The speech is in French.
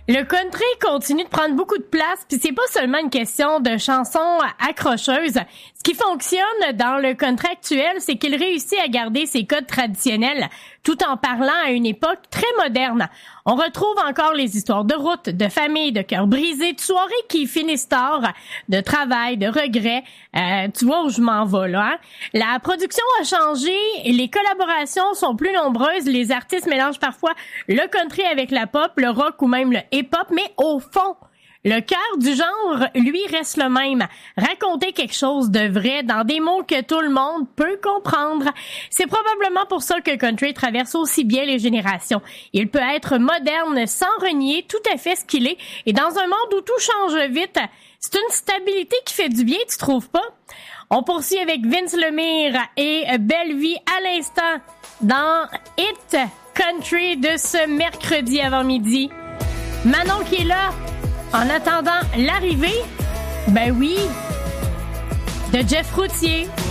Le country continue de prendre beaucoup de place, puis c'est pas seulement une question de chansons accrocheuses. Ce qui fonctionne dans le country actuel, c'est qu'il réussit à garder ses codes traditionnels tout en parlant à une époque très moderne. On retrouve encore les histoires de route, de famille, de cœurs brisés, de soirées qui finissent tard, de travail, de regrets. Tu vois où je m'en vais là, hein? La production a changé, les collaborations sont plus nombreuses, les artistes mélangent parfois le country avec la pop, le rock ou même le hip-hop, mais au fond, le cœur du genre, lui, reste le même. Raconter quelque chose de vrai dans des mots que tout le monde peut comprendre. C'est probablement pour ça que le country traverse aussi bien les générations. Il peut être moderne sans renier tout à fait ce qu'il est. Et dans un monde où tout change vite, c'est une stabilité qui fait du bien, tu trouves pas? On poursuit avec Vince Lemire et Belle Vie à l'instant dans Hit Country de ce mercredi avant midi. Manon qui est là. En attendant l'arrivée, ben oui, de Jeff Routier.